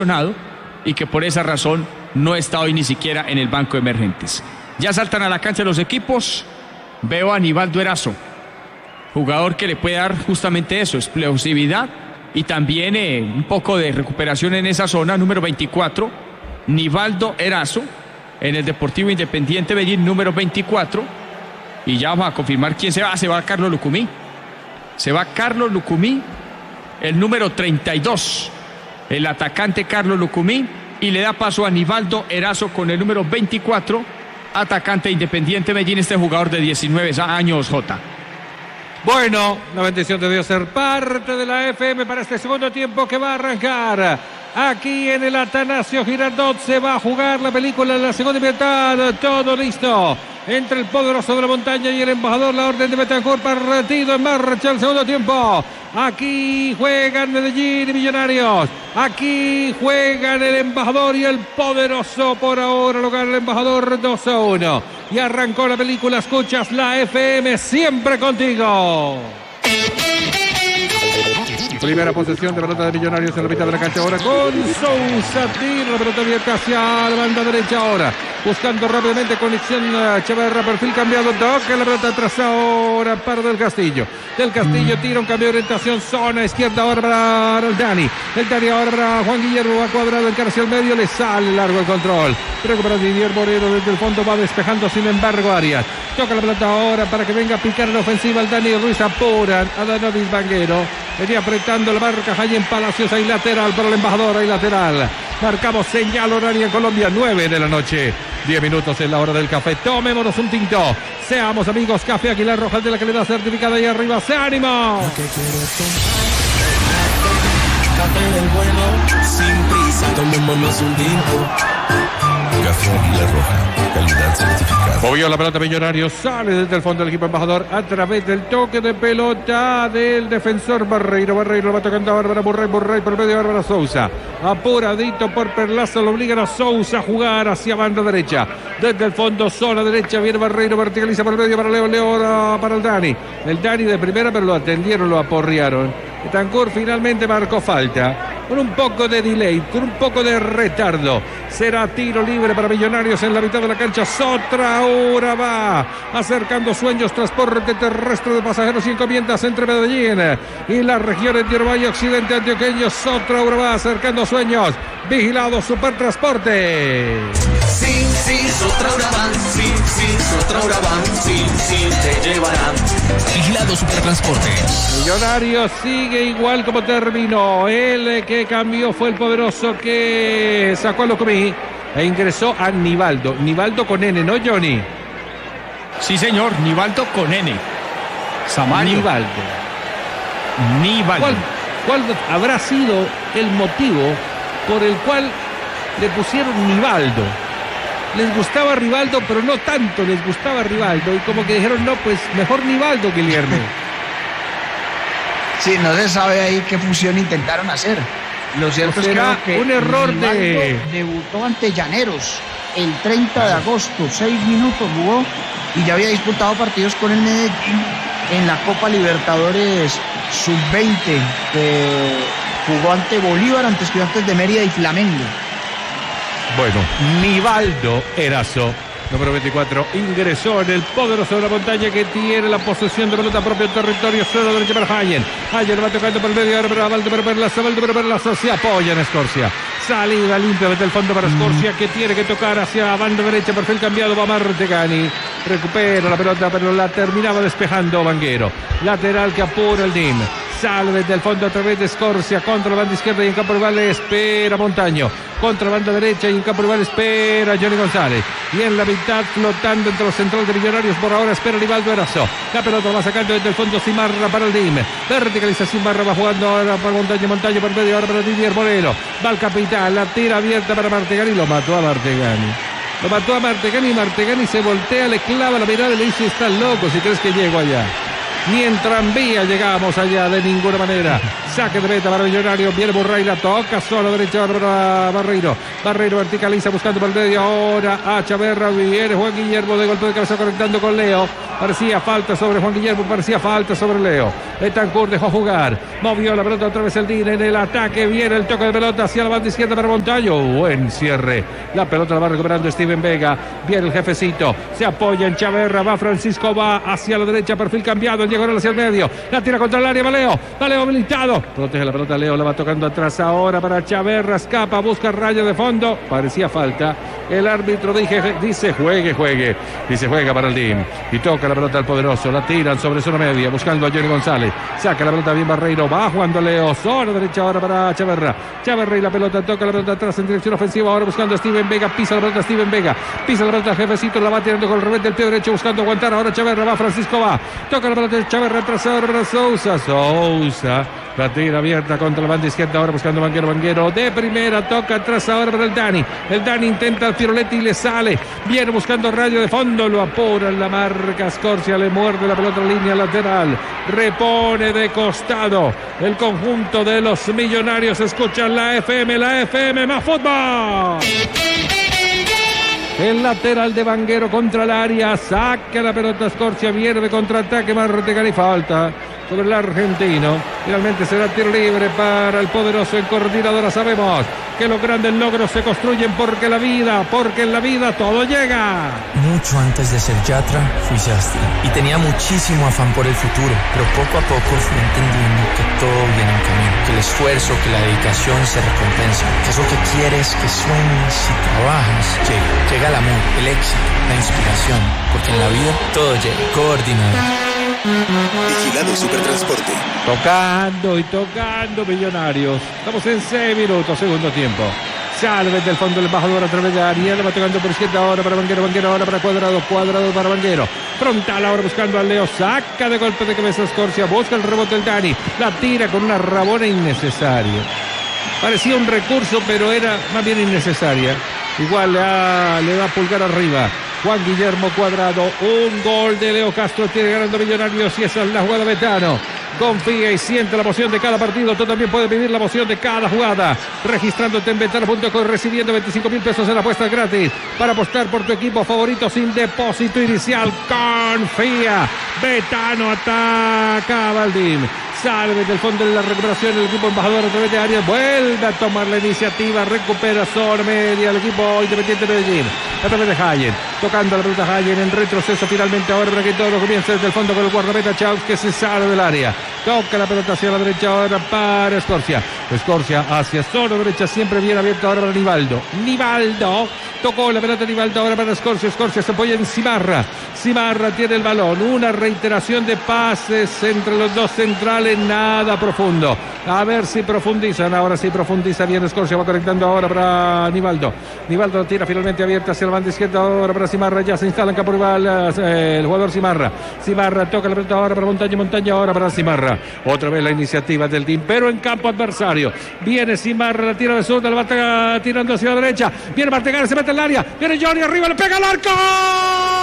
y que por esa razón no está hoy ni siquiera en el banco de emergentes. Ya saltan a la cancha los equipos. Veo a Nivaldo Erazo, jugador que le puede dar justamente eso, explosividad y también un poco de recuperación en esa zona, número 24, Nivaldo Erazo, en el Deportivo Independiente Medellín, número 24, y ya vamos a confirmar quién se va Carlos Lucumí, el número 32, el atacante Carlos Lucumí, y le da paso a Nivaldo Erazo con el número 24, atacante Independiente Medellín, este jugador de 19 años, Jota. Bueno, la bendición de Dios ser parte de la FM para este segundo tiempo que va a arrancar aquí en el Atanasio Girardot. Se va a jugar la película en la segunda mitad. Todo listo entre el poderoso de la montaña y el embajador. La orden de Betancourt, partido en marcha el segundo tiempo. Aquí juegan Medellín y Millonarios. Aquí juegan el embajador y el poderoso. Por ahora lo gana el embajador 2-1. Y arrancó la película. Escuchas la FM, siempre contigo. Primera posesión de pelota de Millonarios en la mitad de la cancha ahora con Sousa. Tira la pelota abierta hacia la banda derecha ahora. Buscando rápidamente conexión Chavarra, perfil cambiado. Toca la pelota atrás ahora para Del Castillo. Del Castillo tira un cambio de orientación. Zona izquierda ahora para el Dani. El Dani ahora para Juan Guillermo. Va cuadrado en cara hacia el medio. Le sale largo el control. Recupera Didier Moreno desde el fondo. Va despejando sin embargo Arias. Toca la pelota ahora para que venga a picar en la ofensiva el Dani Ruiz. Apuran a Danovis Vanguero. Venía apretando la marca Jayen Palacios. Hay lateral para el embajador. Hay lateral. Marcamos señal horaria en Colombia, 9 de la noche. 10 minutos en la hora del café. Tomémonos un tinto. Seamos amigos. Café Aguilar Rojas de la calidad certificada ahí arriba. ¡Se ánimo! Café del bueno, sin prisa, tomémonos un tinto. Café Aguilar Roja, calidad certificada. Movió la pelota Millonarios, sale desde el fondo del equipo embajador a través del toque de pelota del defensor Barreiro. Barreiro va tocando a Bárbara Burray por medio de Bárbara Sousa. Apuradito por Perlaza, lo obligan a Sousa a jugar hacia banda derecha. Desde el fondo, zona derecha, viene Barreiro, verticaliza por medio para Leo para el Dani. El Dani de primera, pero lo atendieron, lo aporrearon. Betancourt finalmente marcó falta. Con un poco de delay, con un poco de retardo. Será tiro libre para Millonarios en la mitad de la cancha. Sotra ahora va acercando Sueños, transporte terrestre de pasajeros y encomiendas entre Medellín y las regiones de Uruguay Occidente antioqueño. Sotra ahora va acercando Sueños. Vigilado Supertransporte. Sí, Sotra ahora van. Sí, Sotra ahora van. Sí, te llevarán. Vigilado Supertransporte. Millonarios sigue igual como terminó. El que cambió fue el poderoso que sacó a Lucumí e ingresó a Nivaldo. Nivaldo con N, ¿no, Johnny? Sí, señor, Nivaldo con N. Samario. Nivaldo. ¿Cuál habrá sido el motivo por el cual le pusieron Nivaldo? Les gustaba Rivaldo, pero no tanto les gustaba Rivaldo. Y como que dijeron, no, pues mejor Nivaldo, Guillermo. Sí, no se sabe ahí qué fusión intentaron hacer. Lo cierto es que un error Rivaldo debutó ante Llaneros el 30 de agosto, 6 minutos jugó y ya había disputado partidos con el Medellín en la Copa Libertadores Sub-20, que jugó ante Bolívar, ante Estudiantes de Mérida y Flamengo. Bueno, Nivaldo Erazo, número 24, ingresó en el poderoso de la montaña que tiene la posesión de pelota propio territorio. Cero derecha para Jayen. Jayen va tocando por el medio, ahora para Valdo Perlaza, se apoya en Escorcia. Salida limpia desde el fondo para Escorcia, que tiene que tocar hacia banda derecha, perfil cambiado, va Martegani. Recupera la pelota, pero la terminaba despejando Vanguero. Lateral que apura el DIM. Sale desde el fondo a través de Escorcia, contra la banda izquierda y en campo rival espera Montaño. Contra la banda derecha y en campo rival espera Johnny González. Y en la mitad flotando entre los centrales de Millonarios, por ahora espera Nivaldo Erazo. La pelota va sacando desde el fondo Cimarra para el DIM. Verticaliza Cimarra, va jugando ahora para Montaño por medio, ahora para Didier Moreno. Va el capitán, la tira abierta para Martegani, lo mató a Martegani. Lo mató a Martegani y Martegani se voltea, le clava la mirada y le dice, estás loco si crees que llego allá. ni en tranvía llegamos allá de ninguna manera. Saque de meta para Millonarios, viene Burray, la toca solo derecha para Barreiro. Barreiro verticaliza buscando por el medio, ahora a Chaverra, viene Juan Guillermo de golpe de cabeza conectando con Leo. Parecía falta sobre Juan Guillermo, parecía falta sobre Leo. Betancourt dejó jugar, movió la pelota otra vez el DIN en el ataque, viene el toque de pelota hacia la banda izquierda para Montaño, buen cierre. La pelota la va recuperando Steven Vega, viene el jefecito, se apoya en Chaverra, va Francisco, va hacia la derecha, perfil cambiado, el diagonal hacia el medio, la tira contra el área, va Leo habilitado, protege la pelota Leo, la va tocando atrás ahora para Chaverra, escapa, busca raya de fondo, parecía falta, el árbitro dice juegue, dice juega para el DIM, y toca la pelota al poderoso, la tiran sobre zona media, buscando a Johnny González, saca la pelota bien Barreiro, va jugando Leo, zona derecha ahora para Chaverra y la pelota, toca la pelota atrás en dirección ofensiva, ahora buscando a Steven Vega, pisa la pelota Steven Vega, pisa la pelota jefecito, la va tirando con el revés del pie derecho, buscando aguantar, ahora Chaverra, va Francisco, va, toca la pelota de Chaverra, atrás ahora para Sousa, la tira abierta contra la banda izquierda, ahora buscando Vanguero de primera, toca atrás ahora para el Dani intenta el Piroletti y le sale, viene buscando rayo de fondo, lo apura en la marca Scorsia, le muerde la pelota en línea lateral, repone de costado el conjunto de los Millonarios, escuchan la FM más fútbol. El lateral de Vanguero contra el área, saca la pelota Scorsia, viene de contraataque, Martegal y falta sobre el argentino. Finalmente será tiro libre para el poderoso en coordinadora. Sabemos que los grandes logros se construyen porque en la vida todo llega. Mucho antes de ser yatra, fui sastre y tenía muchísimo afán por el futuro, pero poco a poco fui entendiendo que todo viene en camino, que el esfuerzo, que la dedicación se recompensa, que eso que quieres, que sueñas y trabajas, llega el amor, el éxito, la inspiración, porque en la vida todo llega. Coordinador. Vigilado Supertransporte. Tocando Millonarios. Estamos en 6 minutos, segundo tiempo. Salve del fondo del embajador a través de Ariel, va tocando por izquierda ahora para Vanguero ahora para Cuadrado para Vanguero. Frontal ahora buscando a Leo, saca de golpe de cabeza Scorsia, busca el rebote el Dani, la tira con una rabona innecesaria. Parecía un recurso, pero era más bien innecesaria. Igual le da pulgar arriba. Juan Guillermo Cuadrado, un gol de Leo Castro, tiene ganando Millonarios y esa es la jugada Betano. Confía y siente la emoción de cada partido. Tú también puedes vivir la emoción de cada jugada. Registrándote en betano.com, recibiendo 25.000 pesos en apuestas gratis para apostar por tu equipo favorito sin depósito inicial. Confía. Betano ataca Valdín. Salve del fondo de la recuperación el equipo embajador a través de Arias, vuelve a tomar la iniciativa, recupera zona media el equipo Independiente de Medellín a través de Hayen, tocando la pelota Hayen en retroceso finalmente ahora para que todo comience desde el fondo con el guardameta Chaus que se sale del área, toca la pelota hacia la derecha ahora para Scorsia hacia zona derecha, siempre bien abierto ahora para Nivaldo tocó la pelota Nivaldo ahora para Scorsia se apoya en Cimarra tiene el balón, una reiteración de pases entre los dos centrales, nada profundo, a ver si profundizan, ahora sí profundiza bien Scorsia, va conectando ahora para Nivaldo la tira finalmente abierta hacia la banda izquierda ahora para Cimarra, ya se instala en campo rival el jugador Cimarra toca la pelota ahora para Montaña ahora para Cimarra, otra vez la iniciativa del team, pero en campo adversario, viene Cimarra, la tira de zurda, la va tirando hacia la derecha, viene Martegal, se mete en el área, viene Johnny arriba, le pega al arco.